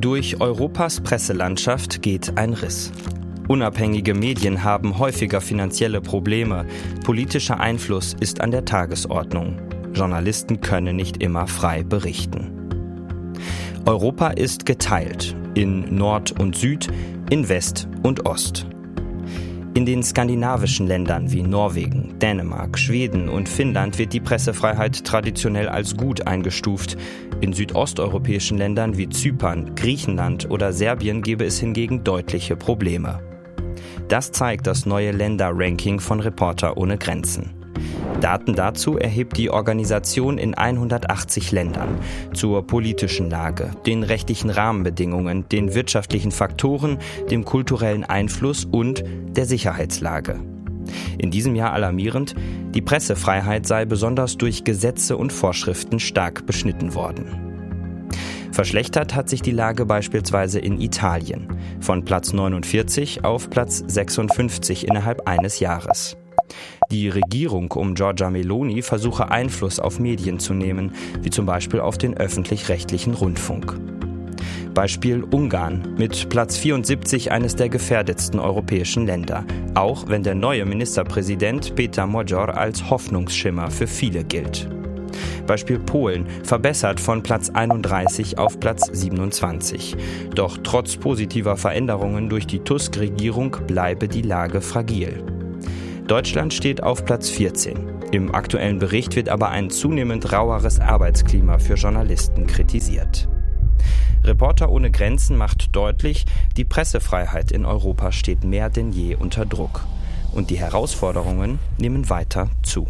Durch Europas Presselandschaft geht ein Riss. Unabhängige Medien haben häufiger finanzielle Probleme. Politischer Einfluss ist an der Tagesordnung. Journalisten können nicht immer frei berichten. Europa ist geteilt in Nord und Süd, in West und Ost. In den skandinavischen Ländern wie Norwegen, Dänemark, Schweden und Finnland wird die Pressefreiheit traditionell als gut eingestuft. In südosteuropäischen Ländern wie Zypern, Griechenland oder Serbien gäbe es hingegen deutliche Probleme. Das zeigt das neue Länderranking von Reporter ohne Grenzen. Daten dazu erhebt die Organisation in 180 Ländern zur politischen Lage, den rechtlichen Rahmenbedingungen, den wirtschaftlichen Faktoren, dem kulturellen Einfluss und der Sicherheitslage. In diesem Jahr alarmierend, die Pressefreiheit sei besonders durch Gesetze und Vorschriften stark beschnitten worden. Verschlechtert hat sich die Lage beispielsweise in Italien, von Platz 49 auf Platz 56 innerhalb eines Jahres. Die Regierung um Giorgia Meloni versuche Einfluss auf Medien zu nehmen, wie zum Beispiel auf den öffentlich-rechtlichen Rundfunk. Beispiel Ungarn mit Platz 74 eines der gefährdetsten europäischen Länder, auch wenn der neue Ministerpräsident Péter Major als Hoffnungsschimmer für viele gilt. Beispiel Polen, verbessert von Platz 31 auf Platz 27. Doch trotz positiver Veränderungen durch die Tusk-Regierung bleibe die Lage fragil. Deutschland steht auf Platz 14. Im aktuellen Bericht wird aber ein zunehmend raueres Arbeitsklima für Journalisten kritisiert. Reporter ohne Grenzen macht deutlich, die Pressefreiheit in Europa steht mehr denn je unter Druck. Und die Herausforderungen nehmen weiter zu.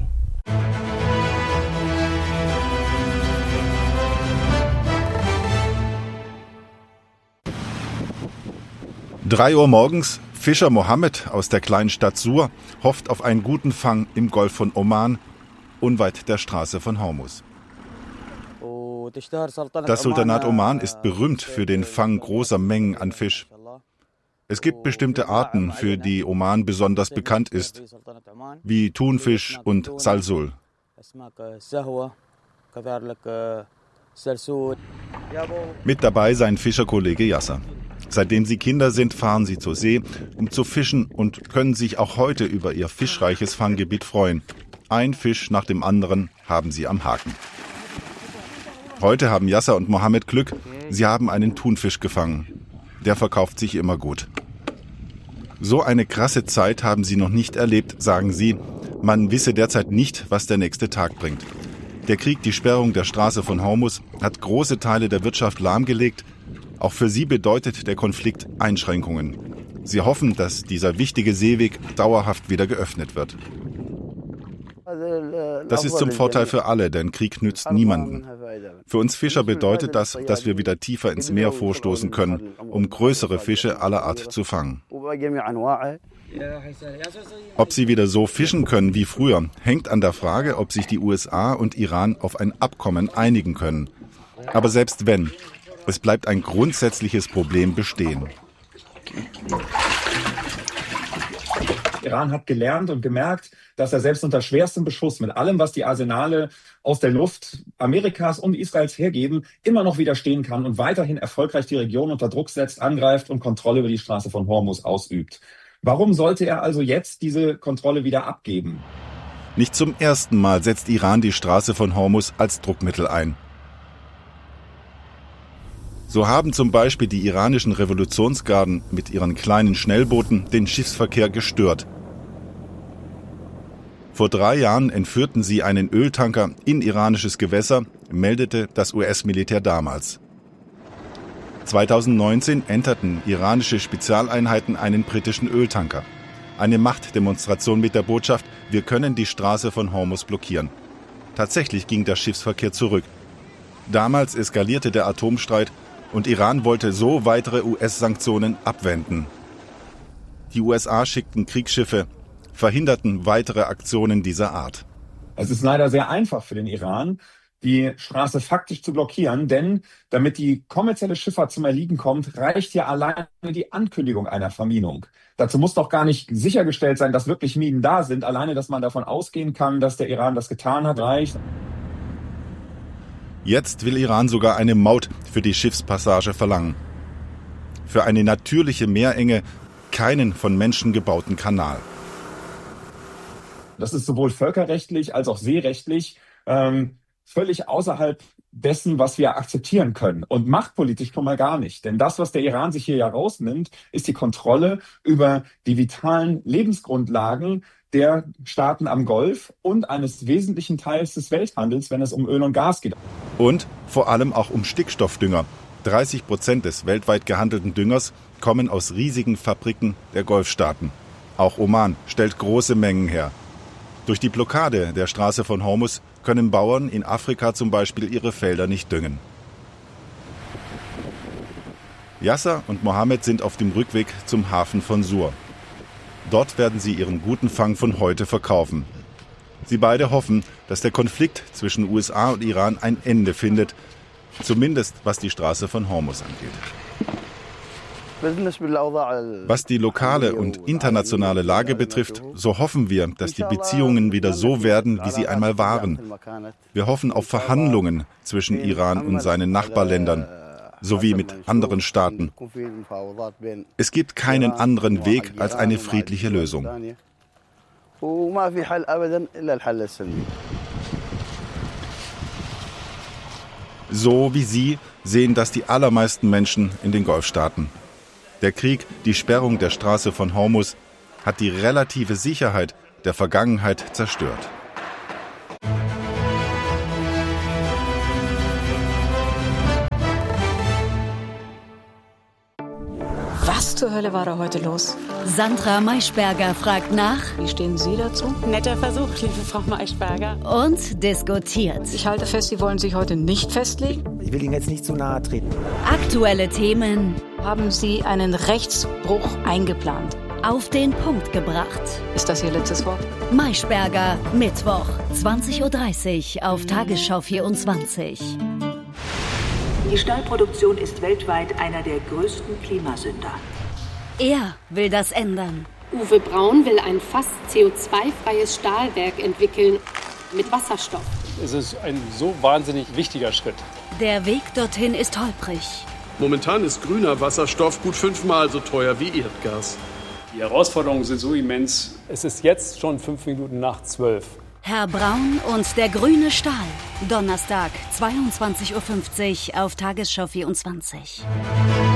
3 Uhr morgens, Fischer Mohammed aus der kleinen Stadt Sur hofft auf einen guten Fang im Golf von Oman, unweit der Straße von Hormuz. Das Sultanat Oman ist berühmt für den Fang großer Mengen an Fisch. Es gibt bestimmte Arten, für die Oman besonders bekannt ist, wie Thunfisch und Salsul. Mit dabei sein Fischerkollege Yasser. Seitdem sie Kinder sind, fahren sie zur See, um zu fischen und können sich auch heute über ihr fischreiches Fanggebiet freuen. Ein Fisch nach dem anderen haben sie am Haken. Heute haben Yasser und Mohammed Glück, sie haben einen Thunfisch gefangen. Der verkauft sich immer gut. So eine krasse Zeit haben sie noch nicht erlebt, sagen sie. Man wisse derzeit nicht, was der nächste Tag bringt. Der Krieg, die Sperrung der Straße von Hormuz, hat große Teile der Wirtschaft lahmgelegt. Auch für sie bedeutet der Konflikt Einschränkungen. Sie hoffen, dass dieser wichtige Seeweg dauerhaft wieder geöffnet wird. Das ist zum Vorteil für alle, denn Krieg nützt niemanden. Für uns Fischer bedeutet das, dass wir wieder tiefer ins Meer vorstoßen können, um größere Fische aller Art zu fangen. Ob sie wieder so fischen können wie früher, hängt an der Frage, ob sich die USA und Iran auf ein Abkommen einigen können. Aber selbst wenn, es bleibt ein grundsätzliches Problem bestehen. Iran hat gelernt und gemerkt, dass er selbst unter schwerstem Beschuss mit allem, was die Arsenale aus der Luft Amerikas und Israels hergeben, immer noch widerstehen kann und weiterhin erfolgreich die Region unter Druck setzt, angreift und Kontrolle über die Straße von Hormuz ausübt. Warum sollte er also jetzt diese Kontrolle wieder abgeben? Nicht zum ersten Mal setzt Iran die Straße von Hormuz als Druckmittel ein. So haben zum Beispiel die iranischen Revolutionsgarden mit ihren kleinen Schnellbooten den Schiffsverkehr gestört. Vor 3 Jahren entführten sie einen Öltanker in iranisches Gewässer, meldete das US-Militär damals. 2019 enterten iranische Spezialeinheiten einen britischen Öltanker. Eine Machtdemonstration mit der Botschaft, wir können die Straße von Hormuz blockieren. Tatsächlich ging der Schiffsverkehr zurück. Damals eskalierte der Atomstreit und Iran wollte so weitere US-Sanktionen abwenden. Die USA schickten Kriegsschiffe, verhinderten weitere Aktionen dieser Art. Es ist leider sehr einfach für den Iran, die Straße faktisch zu blockieren, denn damit die kommerzielle Schifffahrt zum Erliegen kommt, reicht ja alleine die Ankündigung einer Verminung. Dazu muss doch gar nicht sichergestellt sein, dass wirklich Minen da sind. Alleine, dass man davon ausgehen kann, dass der Iran das getan hat, reicht. Jetzt will Iran sogar eine Maut für die Schiffspassage verlangen. für eine natürliche Meerenge keinen von Menschen gebauten Kanal. Das ist sowohl völkerrechtlich als auch seerechtlich völlig außerhalb dessen, was wir akzeptieren können. Und machtpolitisch schon mal gar nicht. Denn das, was der Iran sich hier ja rausnimmt, ist die Kontrolle über die vitalen Lebensgrundlagen der Staaten am Golf und eines wesentlichen Teils des Welthandels, wenn es um Öl und Gas geht. Und vor allem auch um Stickstoffdünger. 30% des weltweit gehandelten Düngers kommen aus riesigen Fabriken der Golfstaaten. Auch Oman stellt große Mengen her. Durch die Blockade der Straße von Hormuz können Bauern in Afrika zum Beispiel ihre Felder nicht düngen. Yasser und Mohammed sind auf dem Rückweg zum Hafen von Sur. Dort werden sie ihren guten Fang von heute verkaufen. Sie beide hoffen, dass der Konflikt zwischen USA und Iran ein Ende findet, zumindest was die Straße von Hormuz angeht. Was die lokale und internationale Lage betrifft, so hoffen wir, dass die Beziehungen wieder so werden, wie sie einmal waren. Wir hoffen auf Verhandlungen zwischen Iran und seinen Nachbarländern sowie mit anderen Staaten. Es gibt keinen anderen Weg als eine friedliche Lösung. So wie Sie sehen das die allermeisten Menschen in den Golfstaaten. Der Krieg, die Sperrung der Straße von Hormuz, hat die relative Sicherheit der Vergangenheit zerstört. Was zur Hölle war da heute los? Sandra Maischberger fragt nach. Wie stehen Sie dazu? Netter Versuch, liebe Frau Maischberger. Und diskutiert. Ich halte fest, Sie wollen sich heute nicht festlegen. Ich will Ihnen jetzt nicht zu nahe treten. Aktuelle Themen. Haben Sie einen Rechtsbruch eingeplant? Auf den Punkt gebracht. Ist das Ihr letztes Wort? Maischberger, Mittwoch, 20.30 Uhr auf Tagesschau 24. Die Stahlproduktion ist weltweit einer der größten Klimasünder. Er will das ändern. Uwe Braun will ein fast CO2-freies Stahlwerk entwickeln mit Wasserstoff. Es ist ein so wahnsinnig wichtiger Schritt. Der Weg dorthin ist holprig. Momentan ist grüner Wasserstoff gut 5-mal so teuer wie Erdgas. Die Herausforderungen sind so immens. Es ist jetzt schon 5 Minuten nach 12. Herr Braun und der grüne Stahl. Donnerstag, 22.50 Uhr auf Tagesschau 24.